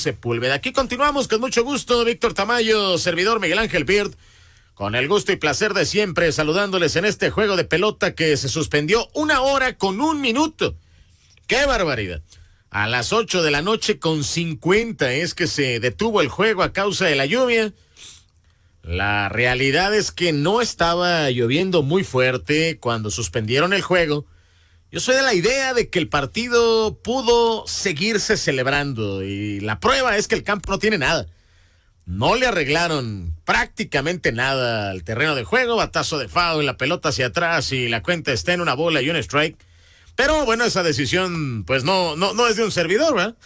Sepúlveda. Aquí continuamos con mucho gusto, Víctor Tamayo, servidor Miguel Ángel Beard, con el gusto y placer de siempre, saludándoles en este juego de pelota que se suspendió 1 hora con 1 minuto. ¡Qué barbaridad! A las 8:50 es que se detuvo el juego a causa de la lluvia. La realidad es que no estaba lloviendo muy fuerte cuando suspendieron el juego. Yo soy de la idea de que el partido pudo seguirse celebrando y la prueba es que el campo no tiene nada. No le arreglaron prácticamente nada al terreno de juego, batazo de foul, la pelota hacia atrás y la cuenta está en 1 bola y 1 strike. Pero bueno, esa decisión pues no es de un servidor, ¿verdad?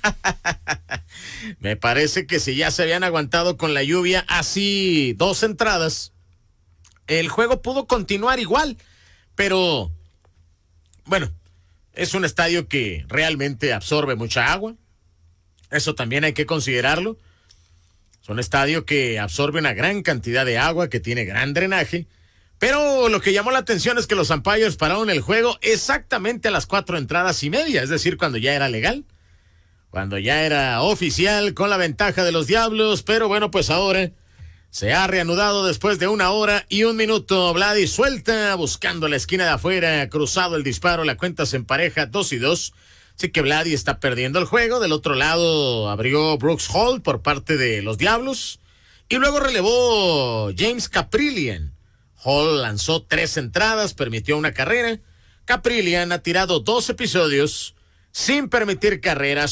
Me parece que si ya se habían aguantado con la lluvia así 2 entradas, el juego pudo continuar igual, pero bueno, es un estadio que realmente absorbe mucha agua. Eso también hay que considerarlo. Es un estadio que absorbe una gran cantidad de agua, que tiene gran drenaje. Pero lo que llamó la atención es que los umpires pararon el juego exactamente a las 4:30, es decir, cuando ya era legal, cuando ya era oficial, con la ventaja de los Diablos. Pero bueno, pues ahora se ha reanudado después de 1 hora y 1 minuto. Vladi suelta, buscando la esquina de afuera, cruzado el disparo, la cuenta se empareja 2-2. Así que Vladi está perdiendo el juego. Del otro lado abrió Brooks Hall por parte de los Diablos. Y luego relevó James Kaprielian. Hall lanzó 3 entradas, permitió 1 carrera. Kaprielian ha tirado 2 episodios sin permitir carreras.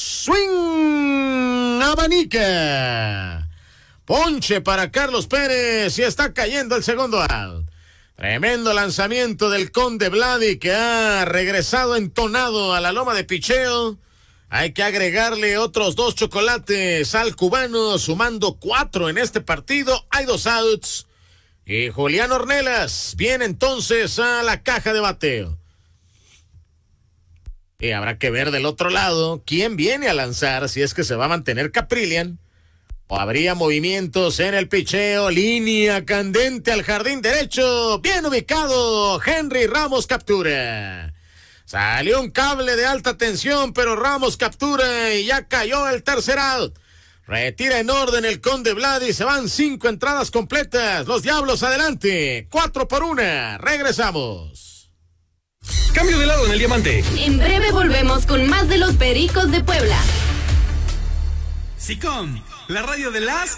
Swing, abanica. Ponche para Carlos Pérez y está cayendo el segundo out. Tremendo lanzamiento del Conde Vladi, que ha regresado entonado a la loma de picheo. Hay que agregarle otros 2 chocolates al cubano, sumando 4 en este partido. Hay 2 outs. Y Julián Ornelas viene entonces a la caja de bateo. Y habrá que ver del otro lado quién viene a lanzar, si es que se va a mantener Kaprielian. O habría movimientos en el picheo, línea candente al jardín derecho, bien ubicado, Henry Ramos captura. Salió un cable de alta tensión, pero Ramos captura y ya cayó el tercer out. Retira en orden el Conde Vladi, se van 5 entradas completas, los Diablos adelante, 4-1, regresamos. Cambio de lado en el diamante. En breve volvemos con más de los Pericos de Puebla. SICOM, la radio de las